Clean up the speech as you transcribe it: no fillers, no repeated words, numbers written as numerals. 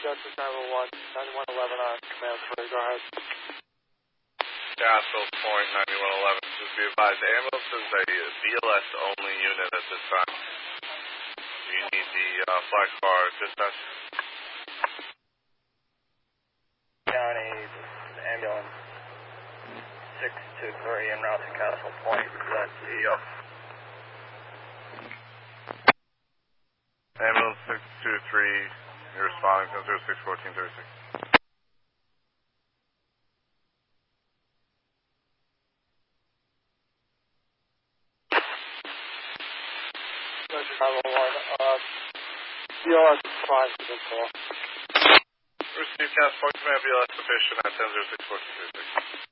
Justice 911, 9111 on command 3, go ahead. Castle Point 9111, just be advised, the ambulance is a BLS only unit at this time. Do you need the flag car dispatch? County, ambulance 623 en route to Castle Point, present CEO. Ambulance 623, you're responding to 061436. Justice 911, BLS 5 to the call. Receive Castle Point, command BLS sufficient at 10061436.